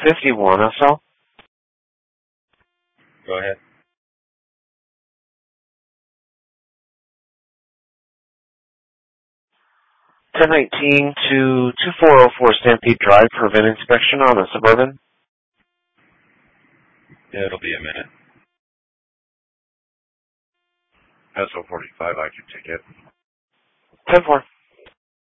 51 SL. Go ahead. 1019 to 2404 Stampede Drive for VIN inspection on a Suburban. Yeah, it'll be a minute. SO45, I can take it. 10-4.